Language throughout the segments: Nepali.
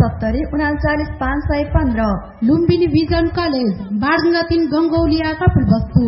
70 39 515। Lumbini vision college बाडगंगा 3 गंगौलिया Kapilvastu.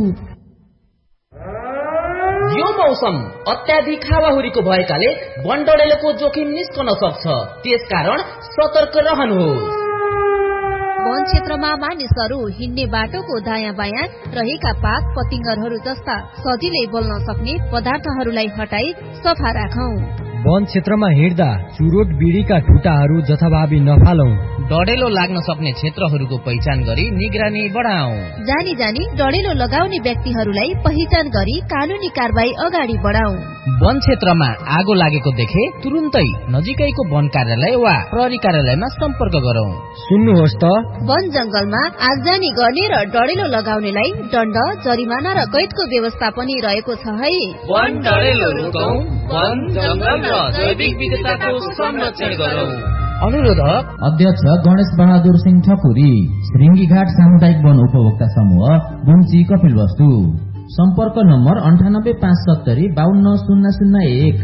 यो मौसम अत्याधिक हावाहुरीको भएकाले वनडडेलोको जोखिम निस्कन सक्छ, त्यसकारण सतर्क रहनुहोस्। वन क्षेत्रमा मानिसहरू हिँड्ने बाटोको दायाँ बायाँ रहेका पात पतिंगरहरू जस्ता सजिलै बोल्न सक्ने पदार्थहरूलाई हटाई सफा राखौं। वन क्षेत्रमा हिँड्दा चुरोट बिडीका ठुटाहरू जथाभावी नफालौं। डडेलो लाग्न सक्ने क्षेत्रहरूको पहिचान गरी निगरानी बढाऊ। जानी जानी डडेलो लगाउने व्यक्तिहरूलाई पहिचान गरी कानूनी कारबाही अगाडि बढाऊ। वन क्षेत्रमा आगो लागेको देखे तुरुन्तै नजिकैको वन कार्यालय वा प्रहरी कार्यालयमा सम्पर्क गरौं। सुन्नुहोस् त, वन जंगलमा आगजानी गर्ने र डडेलो लगाउनेलाई दण्ड, जरिमाना र कैदको व्यवस्था पनि रहेको छ है। वन डडेलो रोकौं, वन जंगल र जैविक विविधताको संरक्षण गरौं। अनुरोधक अध्यक्ष गणेश बहादुर सिंह ठकुरी, श्रृंगीघाट सामुदायिक वन उपभोक्ता समूह, गुम्ची, कपिलवस्तु। सम्पर्क नम्बर 98 570 52 001।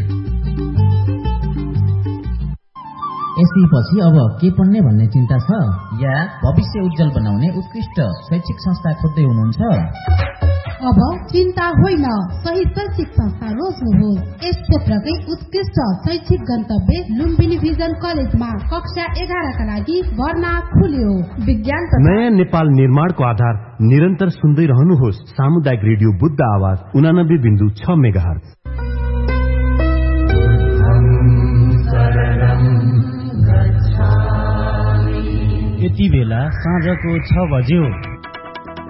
एसपी अब के पढ्ने भन्ने चिन्ता छ या भविष्य उज्जवल बनाउने उत्कृष्ट शैक्षिक संस्था खोज्दै हुनुहुन्छ? अब चिन्ता होइन, सही शैक्षिक संस्था रोज्नुहोस्। यस क्षेत्रकै उत्कृष्ट शैक्षिक गन्तव्य लुम्बिनी भिजन कलेजमा कक्षा 11 का लागि भर्ना खुल्यो। विज्ञान नयाँ नेपाल निर्माणको आधार निरन्तर सुन्दै रहनुहोस्। सामुदायिक रेडियो बुद्ध आवाज 89.6 मेगाहर्ज। यति बेला साँझको 6 बज्यो।